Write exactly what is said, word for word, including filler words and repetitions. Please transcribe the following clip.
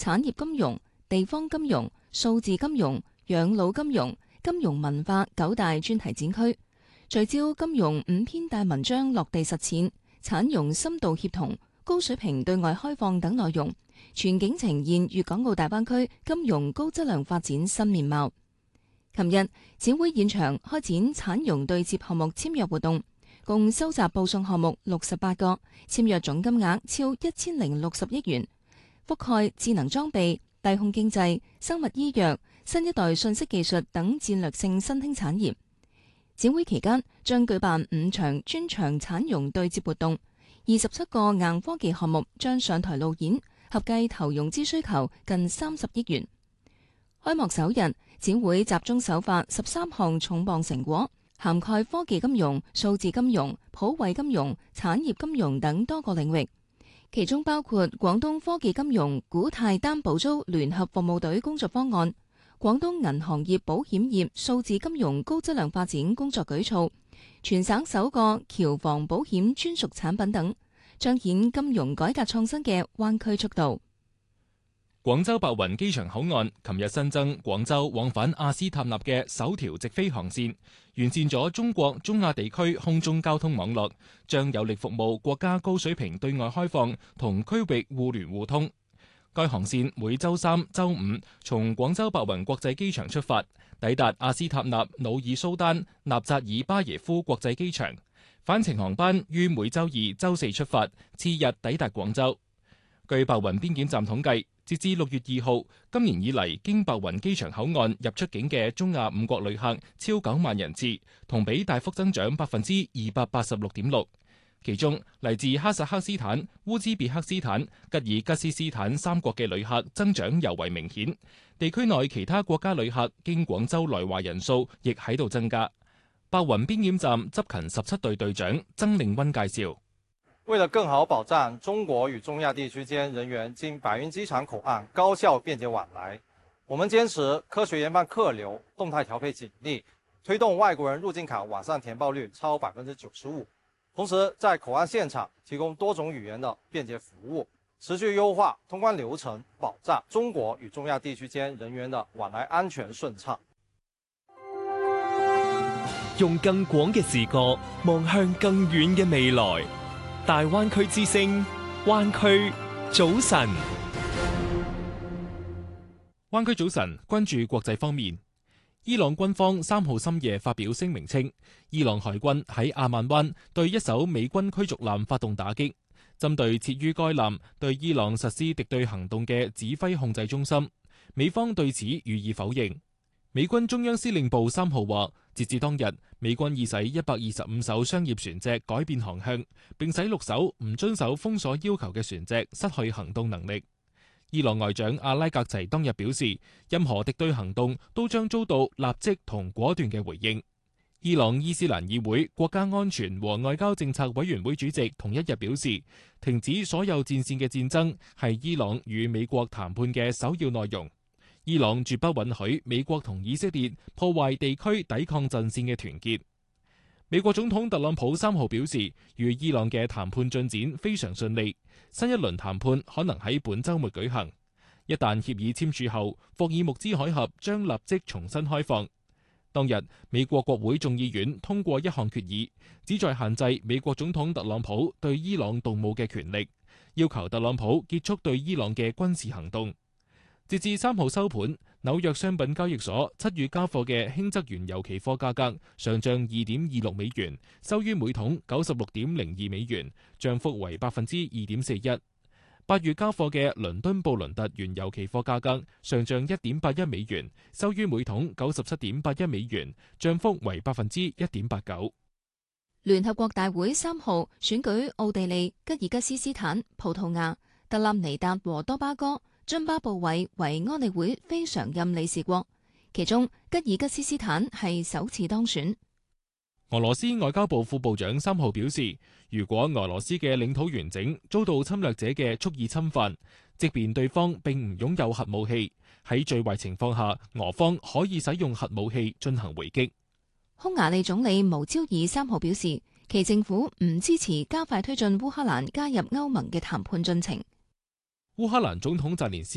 產業金融、地方金融、數字金融、養老金融、金融文化九大專題展區，聚焦金融五篇大文章落地實踐、產融深度協同、高水平對外開放等內容，全景呈現粵港澳大灣區金融高質量發展新面貌。琴日展會現場開展產融對接項目簽約活動，共收集報送項目六十八個，簽約總金額超一千零六十億元，覆蓋智能裝備、低空經濟、生物醫藥、新一代信息技術等戰略性新興產業。展會期間將舉辦五場專場產融對接活動，二十七個硬科技項目將上台路演，合計投融資需求近三十億元。開幕首日，展會集中首發十三項重磅成果，涵蓋科技金融、數字金融、普惠金融、產業金融等多個領域，其中包括廣東科技金融股貸擔保租聯合服務隊工作方案、廣東銀行業保險業數字金融高質量發展工作舉措、全省首個僑房保險專屬產品等，彰顯金融改革創新嘅灣區速度。 廣州白雲機場口岸琴日新增廣州往返阿斯塔納嘅首條直飛航線，完善咗中國中亞地區空中交通網絡，將有力服務國家高水平對外開放同區域互聯互通。該航線每周三、周五從廣州白雲國際機場出發，抵達阿斯塔納努爾蘇丹納扎爾巴耶夫國際機場，返程航班於每周二、周四出發，次日抵達廣州。據白雲邊檢站統計，截至六月二號，今年以嚟經白雲機場口岸入出境嘅中亞五國旅客超九萬人次，同比大幅增長百分之二百八十六點六。其中嚟自哈薩克斯坦、烏茲別克斯坦、吉爾吉斯斯坦三國嘅旅客增長尤為明顯，地區內其他國家旅客經廣州來華人數亦喺度增加。白雲邊檢站執勤十七隊隊長曾令溫介紹。 為了更好保障中國與中亞地區間人員經白雲機場口岸高效便捷往來，我們堅持科學研判客流，動態調配警力，推動外國人入境卡網上填報率超百分之九十五。同時在口岸現場提供多種語言的便捷服務，持續優化通關流程，保障中國與中亞地區間人員的往來安全順暢。 用更廣嘅視角望向更遠嘅未來。大灣區之聲，灣區早晨。 灣區早晨，關注國際方面。伊朗軍方三號深夜發表聲明稱，伊朗海軍喺阿曼灣對一艘美軍驅逐艦發動打擊，針對設於該艦對伊朗實施敵對行動嘅指揮控制中心。美方對此予以否認。美軍中央司令部三號話，截至當日，美軍已使一百二十五艘商業船隻改變航向，並使六艘唔遵守封鎖要求嘅船隻失去行動能力。伊朗外長阿拉格齊當日表示，任何敵對行動都將遭到立即同果斷嘅回應。伊朗伊斯蘭議會國家安全和外交政策委員會主席同一日表示，停止所有戰線嘅戰爭係伊朗與美國談判嘅首要內容。伊朗絕不允許美國同以色列破壞地區抵抗陣線嘅團結。美國總統特朗普三號表示，與伊朗嘅談判進展非常順利，新一輪談判可能喺本週末舉行。一旦協議簽署後，霍爾木茲海峽將立即重新開放。當日，美國國會眾議院通過一項決議，旨在限制美國總統特朗普對伊朗動武嘅權力，要求特朗普結束對伊朗嘅軍事行動。截至三號收盤，紐約商品交易所七月交貨嘅輕質原油期貨價格上漲二點二六美元，收於每桶九十六點零二美元，漲幅為百分之二點四一。八月交貨嘅倫敦布倫特原油期貨價格上漲一點八一美元，收於每桶九十七點八一美元，漲幅為百分之一點八九。 聯合國大會三號選舉奧地利、吉爾吉斯斯坦、葡萄牙、特立尼達和多巴哥、津巴布韋為安理會非常任理事國，其中吉爾吉斯斯坦係首次當選。 俄羅斯外交部副部長三號表示，如果俄羅斯嘅領土完整遭到侵略者嘅蓄意侵犯，即便對方並唔擁有核武器，喺最壞情況下，俄方可以使用核武器進行回擊。 匈牙利總理無招爾三號表示，其政府唔支持加快推進烏克蘭加入歐盟嘅談判進程。 烏克蘭總統澤連斯